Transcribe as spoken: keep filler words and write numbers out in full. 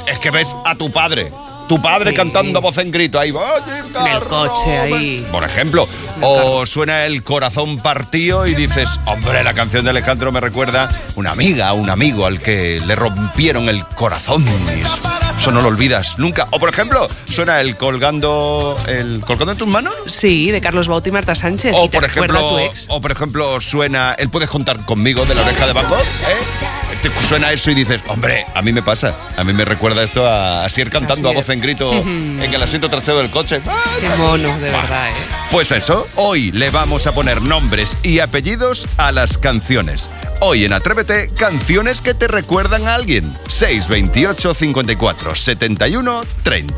es que ves a tu padre. Tu padre Sí. cantando a voz en grito ahí. En el coche, ahí. Por ejemplo. O suena el corazón partido y dices, hombre, la canción de Alejandro me recuerda una amiga, un amigo al que le rompieron el corazón. Y eso, eso no lo olvidas nunca. O por ejemplo, suena el colgando, el colgando en tus manos. Sí, de Carlos Baute y Marta Sánchez. O y te por recuerda ejemplo, a tu ex. o por ejemplo suena el Puedes contar conmigo de La Oreja de Van Gogh, ¿eh? Te suena eso y dices, hombre, a mí me pasa, a mí me recuerda esto a Asier cantando Asier. a voz en grito en el asiento trasero del coche. Qué mono, de verdad, ¿eh? Pues eso, hoy le vamos a poner nombres y apellidos a las canciones. Hoy en Atrévete, canciones que te recuerdan a alguien. seis veintiocho cincuenta y cuatro setenta y uno treinta.